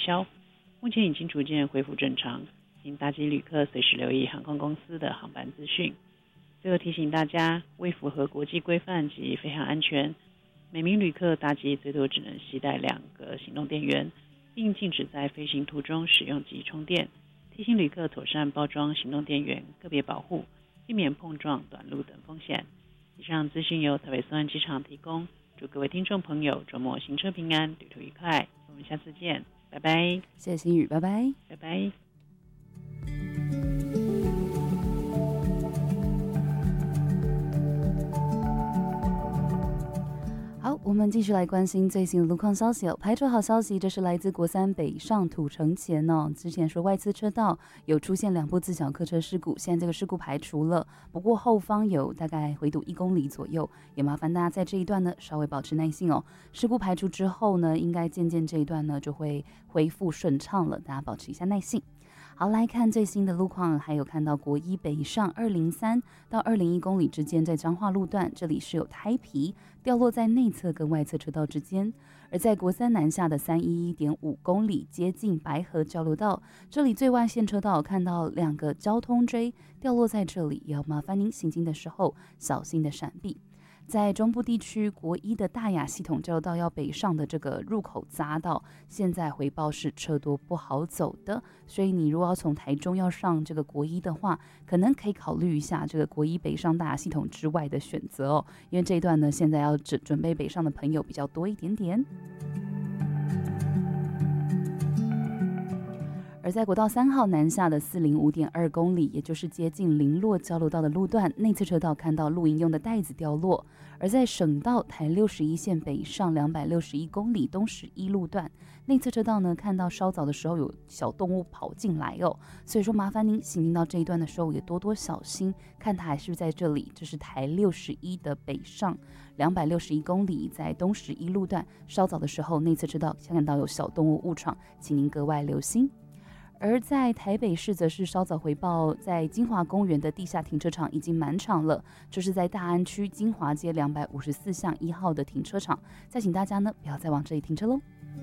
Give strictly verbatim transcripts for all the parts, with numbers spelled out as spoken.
消，目前已经逐渐恢复正常，请搭机旅客随时留意航空公司的航班资讯。最后提醒大家，为符合国际规范及飞航安全，每名旅客搭机最多只能携带两个行动电源，并禁止在飞行途中使用及充电。提醒旅客妥善包装行动电源，个别保护，避免碰撞、短路等风险。以上资讯由台北松山机场提供，祝各位听众朋友周末行车平安，旅途愉快。我们下次见，拜拜。 谢谢心宇，拜拜， 拜拜。 好，我们继续来关心最新的路况消息哦。排除好消息，这是来自国三北上土城前哦。之前说外侧车道有出现两部自小客车事故，现在这个事故排除了，不过后方有大概回堵一公里左右，也麻烦大家在这一段呢稍微保持耐心哦。事故排除之后呢，应该渐渐这一段呢就会恢复顺畅了，大家保持一下耐性。好，来看最新的路况，还有看到国一北上二零三到二零一公里之间，在彰化路段，这里是有胎皮掉落在内侧跟外侧车道之间；而在国三南下的三一一点五公里，接近白河交流道，这里最外线车道看到两个交通锥掉落在这里，也要麻烦您行经的时候小心的闪避。在中部地区，国一的大雅系统交流道要北上的这个入口匝道，现在回报是车多不好走的，所以你如果要从台中要上这个国一的话，可能可以考虑一下这个国一北上大雅系统之外的选择哦，因为这一段呢，现在要准准备北上的朋友比较多一点点。而在国道三号南下的四零五点二公里，也就是接近林落交流道的路段，内侧车道看到露营用的带子掉落；而在省道台六十一线北上两百六十一公里东十一路段，内侧车道呢看到稍早的时候有小动物跑进来哦，所以说麻烦您行进到这一段的时候也多多小心，看它还是不是在这里。这是台六十一的北上两百六十一公里，在东十一路段稍早的时候内侧车道看到有小动物误闯，请您格外留心。而在台北市则是稍早回报，在金华公园的地下停车场已经满场了，这是在大安区金华街两百五十四巷一号的停车场，再请大家呢不要再往这里停车喽。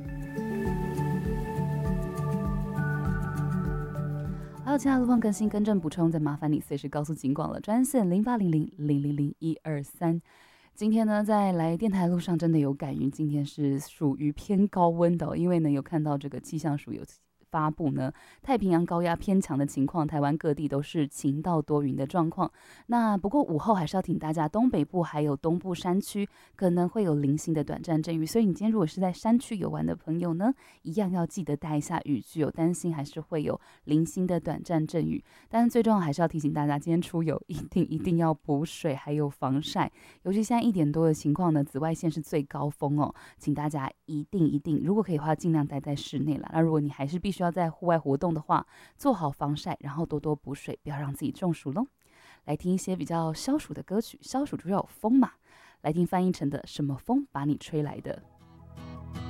还有其他路况更新更正补充，再麻烦你随时告诉警广了，专线零八零零零零零一二三。今天呢，在来电台路上真的有感云，今天是属于偏高温的、哦，因为呢有看到这个气象署有发布呢，太平洋高压偏强的情况，台湾各地都是晴到多云的状况。那不过午后还是要提醒大家，东北部还有东部山区可能会有零星的短暂阵雨，所以你今天如果是在山区游玩的朋友呢，一样要记得带一下雨具，有担心还是会有零星的短暂阵雨。但是最重要还是要提醒大家，今天出游一定一定要补水，还有防晒。尤其现在一点多的情况呢，紫外线是最高峰哦，请大家一定一定，如果可以的话，尽量待在室内啦。那如果你还是必须要在户外活动的话，做好防晒，然后多多补水，不要让自己中暑咯。来听一些比较消暑的歌曲，消暑就要有风嘛，来听翻译成的《什么风把你吹来的》。